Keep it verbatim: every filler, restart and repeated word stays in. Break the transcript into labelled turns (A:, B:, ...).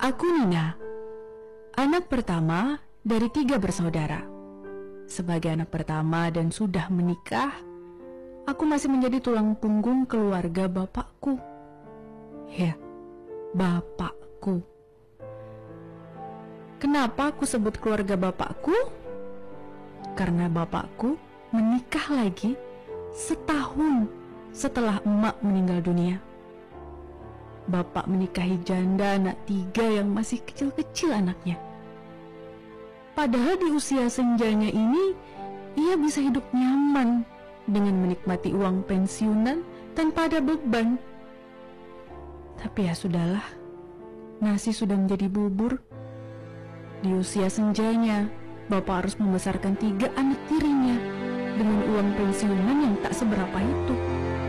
A: Aku Nina, anak pertama dari tiga bersaudara. Sebagai anak pertama dan sudah menikah, aku masih menjadi tulang punggung keluarga bapakku. Ya, bapakku. Kenapa aku sebut keluarga bapakku? Karena bapakku menikah lagi setahun setelah emak meninggal dunia. Bapak menikahi janda anak tiga yang masih kecil-kecil anaknya. Padahal di usia senjanya ini, ia bisa hidup nyaman dengan menikmati uang pensiunan tanpa ada beban. Tapi ya sudahlah, nasi sudah menjadi bubur. Di usia senjanya, bapak harus membesarkan tiga anak tirinya dengan uang pensiunan yang tak seberapa itu.